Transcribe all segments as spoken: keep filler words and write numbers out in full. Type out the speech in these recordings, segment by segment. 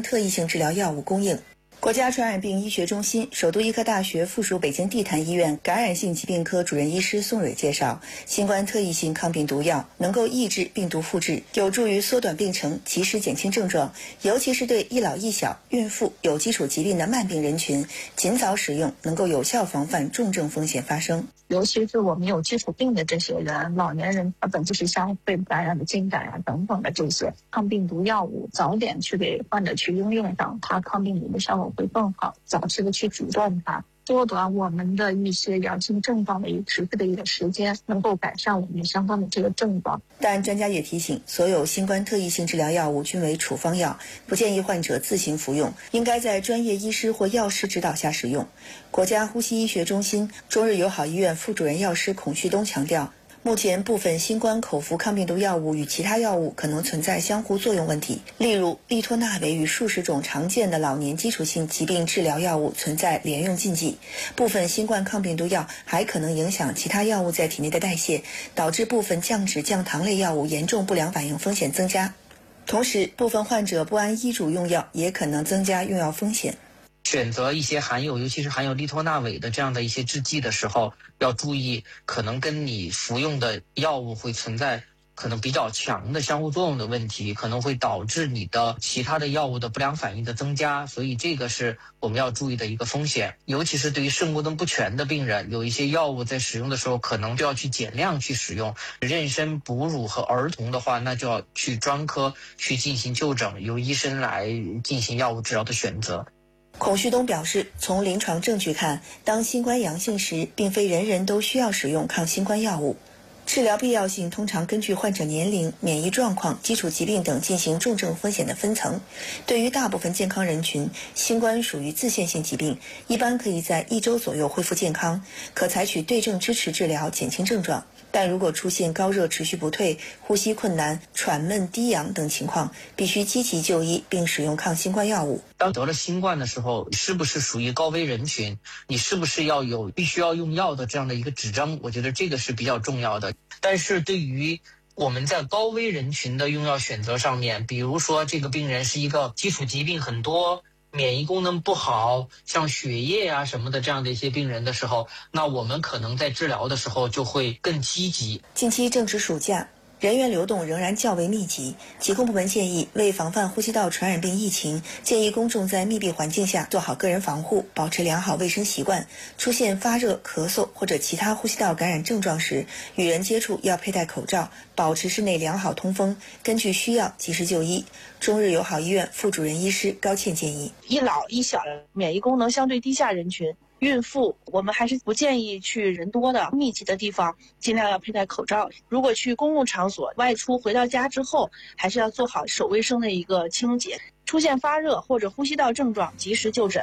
特异性治疗药物供应。国家传染病医学中心、首都医科大学附属北京地坛医院感染性疾病科主任医师宋蕊介绍，新冠特异性抗病毒药能够抑制病毒复制，有助于缩短病程，及时减轻症状，尤其是对一老一小、孕妇、有基础疾病的慢病人群，尽早使用能够有效防范重症风险发生。 尤其是我们有基础病的这些人，老年人，本就是像肺部感染的浸感染等等的这些抗病毒药物，早点去给患者去应用上，它抗病毒的效果会更好，早期的去阻断它，缩短我们的一些阳性症状的一个持续的一个时间，能够改善我们相关的这个症状。 但专家也提醒，所有新冠特异性治疗药物均为处方药，不建议患者自行服用，应该在专业医师或药师指导下使用。国家呼吸医学中心中日友好医院副主任药师孔旭东强调，目前部分新冠口服抗病毒药物与其他药物可能存在相互作用问题，例如利托那韦与数十种常见的老年基础性疾病治疗药物存在联用禁忌，部分新冠抗病毒药还可能影响其他药物在体内的代谢，导致部分降脂降糖类药物严重不良反应风险增加。同时，部分患者不按医嘱用药，也可能增加用药风险。 选择一些含有，尤其是含有利托那韦的这样的一些制剂的时候，要注意可能跟你服用的药物会存在可能比较强的相互作用的问题，可能会导致你的其他的药物的不良反应的增加，所以这个是我们要注意的一个风险。尤其是对于肾功能不全的病人，有一些药物在使用的时候可能就要去减量去使用。妊娠、哺乳和儿童的话，那就要去专科去进行就诊，由医生来进行药物治疗的选择。 孔旭东表示，从临床证据看，当新冠阳性时，并非人人都需要使用抗新冠药物。治疗必要性通常根据患者年龄、免疫状况、基础疾病等进行重症风险的分层。对于大部分健康人群，新冠属于自限性疾病，一般可以在一周左右恢复健康，可采取对症支持治疗减轻症状。但如果出现高热持续不退、呼吸困难、喘闷、低氧等情况，必须积极就医并使用抗新冠药物。 当得了新冠的时候，是不是属于高危人群？你是不是要有必须要用药的这样的一个指征？我觉得这个是比较重要的。但是对于我们在高危人群的用药选择上面，比如说这个病人是一个基础疾病很多，免疫功能不好，像血液啊什么的这样的一些病人的时候，那我们可能在治疗的时候就会更积极。 近期正值暑假，人员流动仍然较为密集，疾控部门建议，为防范呼吸道传染病疫情，建议公众在密闭环境下做好个人防护，保持良好卫生习惯。出现发热、咳嗽或者其他呼吸道感染症状时，与人接触要佩戴口罩，保持室内良好通风，根据需要及时就医。中日友好医院副主任医师高倩建议， 一老一小免疫功能相对低下人群，孕妇，我们还是不建议去人多的密集的地方，尽量要佩戴口罩。如果去公共场所外出回到家之后，还是要做好手卫生的一个清洁。出现发热或者呼吸道症状，及时就诊。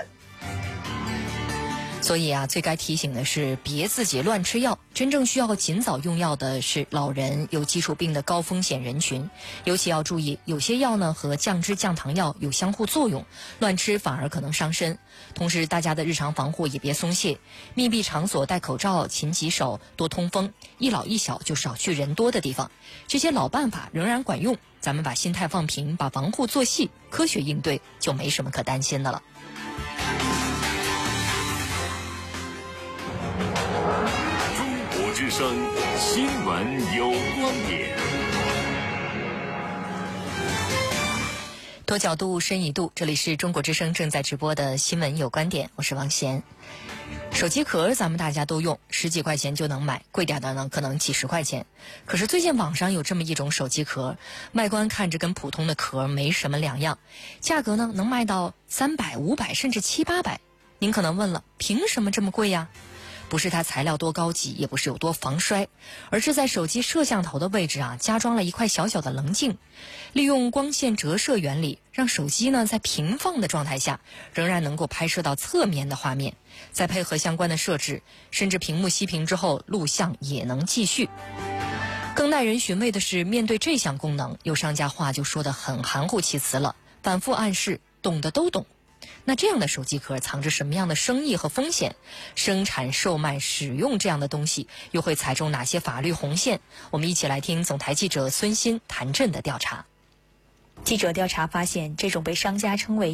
所以啊，最该提醒的是别自己乱吃药，真正需要尽早用药的是老人、有基础病的高风险人群。尤其要注意，有些药呢和降脂降糖药有相互作用，乱吃反而可能伤身。同时大家的日常防护也别松懈，密闭场所戴口罩、勤洗手、多通风，一老一小就少去人多的地方。这些老办法仍然管用，咱们把心态放平，把防护做细，科学应对，就没什么可担心的了。 之声新闻有观点， 多角度深一度，这里是中国之声正在直播的新闻有观点，我是王贤。手机壳咱们大家都用，十几块钱就能买，贵点的呢可能几十块钱。可是最近网上有这么一种手机壳，外观看着跟普通的壳没什么两样，价格呢能卖到三百、五百甚至七八百。您可能问了，凭什么这么贵呀？不是它材料多高级，也不是有多防摔，而是在手机摄像头的位置啊加装了一块小小的棱镜，利用光线折射原理，让手机呢在平放的状态下仍然能够拍摄到侧面的画面，再配合相关的设置，甚至屏幕熄屏之后录像也能继续。更耐人寻味的是，面对这项功能，有商家话就说得很含糊其辞了，反复暗示懂的都懂。那这样的手机壳藏着什么样的生意和风险？生产、售卖、使用这样的东西又会踩中哪些法律红线？我们一起来听总台记者孙鑫、谭震的调查。 记者调查发现，这种被商家称为